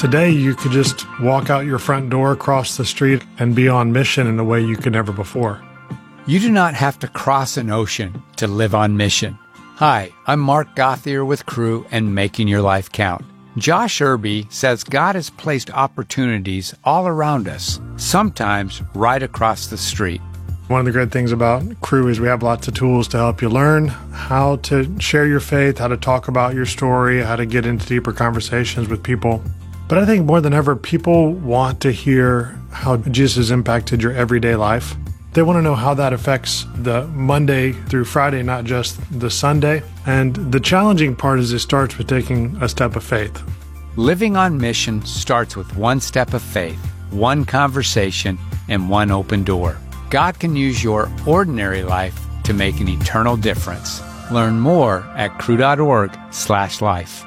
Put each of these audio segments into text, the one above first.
Today, you could just walk out your front door, cross the street, and be on mission in a way you could never before. You do not have to cross an ocean to live on mission. Hi, I'm Mark Gothier with Cru and Making Your Life Count. Josh Irby says God has placed opportunities all around us, sometimes right across the street. One of the great things about Cru is we have lots of tools to help you learn how to share your faith, how to talk about your story, how to get into deeper conversations with people. But I think more than ever, people want to hear how Jesus has impacted your everyday life. They want to know how that affects the Monday through Friday, not just the Sunday. And the challenging part is it starts with taking a step of faith. Living on mission starts with one step of faith, one conversation, and one open door. God can use your ordinary life to make an eternal difference. Learn more at cru.org/life.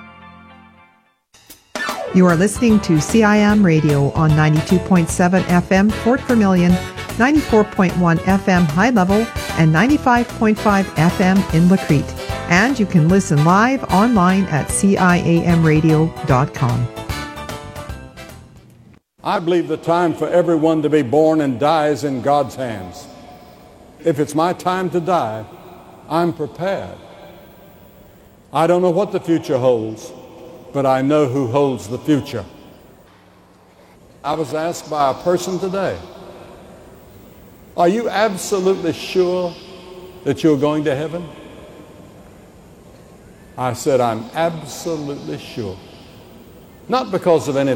You are listening to CIM Radio on 92.7 FM Fort Vermilion, 94.1 FM High Level, and 95.5 FM in La Crete. And you can listen live online at ciamradio.com. I believe the time for everyone to be born and die is in God's hands. If it's my time to die, I'm prepared. I don't know what the future holds, but I know who holds the future. I was asked by a person today, are you absolutely sure that you're going to heaven? I said, I'm absolutely sure. Not because of any